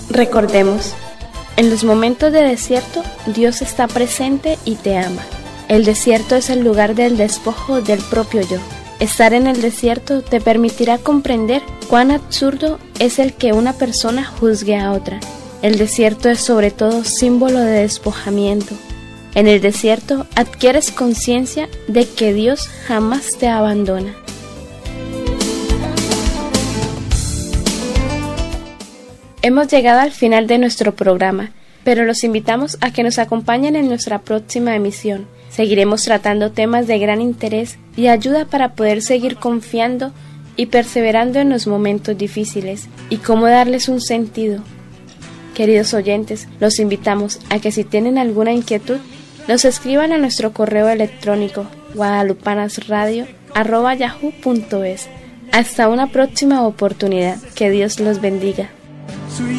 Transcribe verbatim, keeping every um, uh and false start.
Recordemos, en los momentos de desierto, Dios está presente y te ama. El desierto es el lugar del despojo del propio yo. Estar en el desierto te permitirá comprender cuán absurdo es el que una persona juzgue a otra. El desierto es sobre todo símbolo de despojamiento. En el desierto adquieres conciencia de que Dios jamás te abandona. Hemos llegado al final de nuestro programa, pero los invitamos a que nos acompañen en nuestra próxima emisión. Seguiremos tratando temas de gran interés y ayuda para poder seguir confiando y perseverando en los momentos difíciles y cómo darles un sentido. Queridos oyentes, los invitamos a que si tienen alguna inquietud, nos escriban a nuestro correo electrónico guadalupanasradio arroba yahoo punto es. Hasta una próxima oportunidad. Que Dios los bendiga.